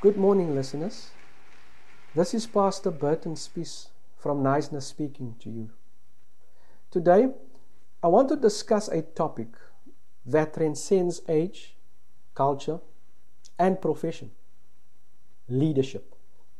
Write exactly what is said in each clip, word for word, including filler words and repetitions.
Good morning, listeners. This is Pastor Burton Spies from Niceness speaking to you. Today, I want to discuss a topic that transcends age, culture, and profession: leadership.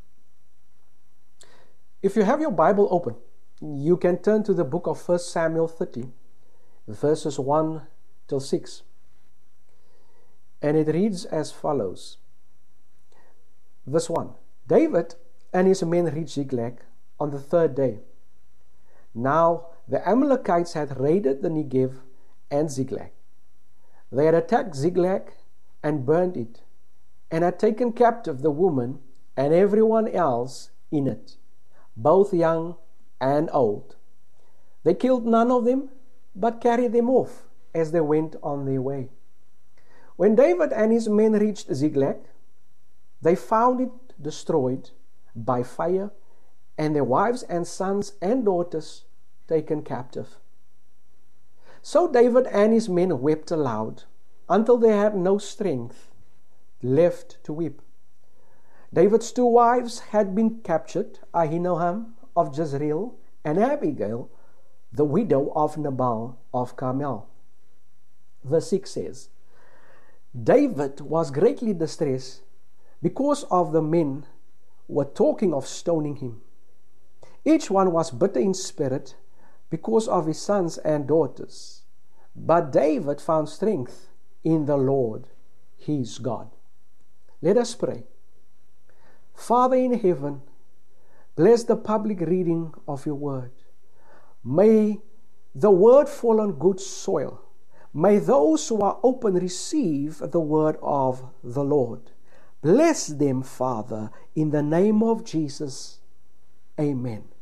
If you have your Bible open, you can turn to the book of First Samuel thirty, verses one till six. And it reads as follows. Verse one. David and his men reached Ziklag on the third day. Now the Amalekites had raided the Negev and Ziklag. They had attacked Ziklag and burned it, and had taken captive the woman and everyone else in it, both young and old. They killed none of them, but carried them off as they went on their way. When David and his men reached Ziklag, they found it destroyed by fire, and their wives and sons and daughters taken captive. So David and his men wept aloud, until they had no strength left to weep. David's two wives had been captured, Ahinoam of Jezreel and Abigail, the widow of Nabal of Carmel. Verse six says, David was greatly distressed because of the men were talking of stoning him. Each one was bitter in spirit because of his sons and daughters. But David found strength in the Lord, his God. Let us pray. Father in heaven, bless the public reading of your word. May the word fall on good soil. May those who are open receive the word of the Lord. Bless them, Father, in the name of Jesus. Amen.